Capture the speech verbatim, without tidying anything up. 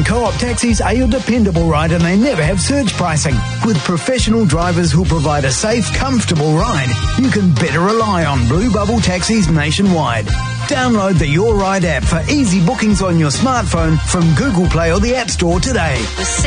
Co-op taxis are your dependable ride, and they never have surge pricing. With professional drivers who provide a safe, comfortable ride, you can better rely on Blue Bubble taxis nationwide. Download the Your Ride app for easy bookings on your smartphone from Google Play or the App Store today.